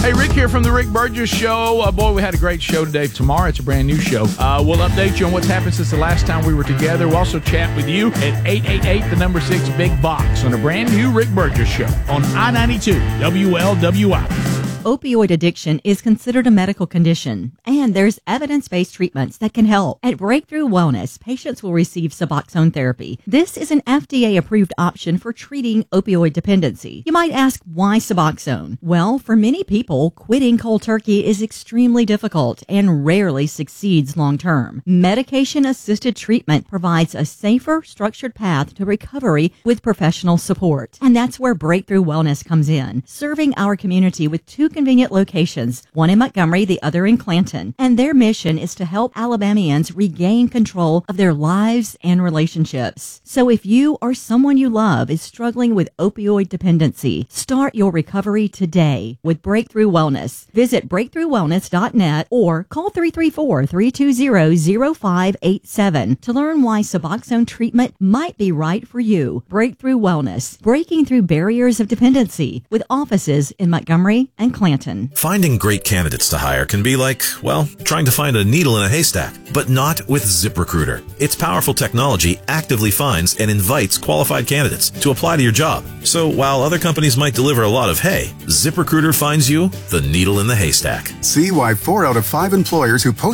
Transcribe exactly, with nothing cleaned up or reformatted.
Hey, Rick here from the Rick Burgess Show. Uh, boy, we had a great show today. Tomorrow, it's a brand new show. Uh, we'll update you on what's happened since the last time we were together. We'll also chat with you at eight eight eight, the number six, Big Box on a brand new Rick Burgess Show on I ninety-two W L W I. Opioid addiction is considered a medical condition, and there's evidence-based treatments that can help. At Breakthrough Wellness, patients will receive Suboxone therapy. This is an F D A-approved option for treating opioid dependency. You might ask, why Suboxone? Well, for many people, quitting cold turkey is extremely difficult and rarely succeeds long-term. Medication-assisted treatment provides a safer, structured path to recovery with professional support. And that's where Breakthrough Wellness comes in, serving our community with two convenient locations, one in Montgomery, the other in Clanton. And their mission is to help Alabamians regain control of their lives and relationships. So if you or someone you love is struggling with opioid dependency, start your recovery today with Breakthrough Wellness. Visit breakthrough wellness dot net or call three three four, three two zero, zero five eight seven to learn why Suboxone treatment might be right for you. Breakthrough Wellness, breaking through barriers of dependency with offices in Montgomery and Clanton. Finding great candidates to hire can be like, well, trying to find a needle in a haystack, but not with ZipRecruiter. Its powerful technology actively finds and invites qualified candidates to apply to your job. So while other companies might deliver a lot of hay, ZipRecruiter finds you the needle in the haystack. See why four out of five employers who post